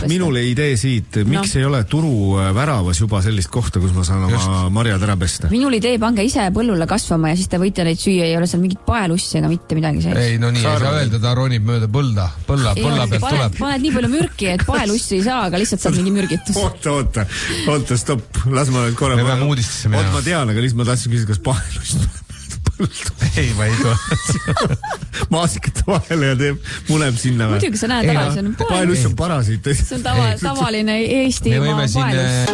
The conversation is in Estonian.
minule idee siit, miks ei ole turu väravas juba sellist kohta, kus ma saan oma marjad ära pesta? Minul idee, pange ise põllule kasvama ja siis te võite neid süüa, ei ole seal mingit paelussi ega mitte midagi sees. Ei, no nii ei saa öelda, ta ronib mööda põlla pealt tuleb. Paned nii palju mürki, et paelussi ei saa, aga lihtsalt saab mingi mürgitus. Oota, stopp, las ma nüüd korra. Me peame uudistesse minna. Ma tean, aga lihtsalt ma tahtsin küsida, kas paelussi ei, ma ei tule. Maasikate vahele ja muneb sinna. Muidugi sa näed ära, see on paeluss on parasiit. See on tavaline Eesti paelus.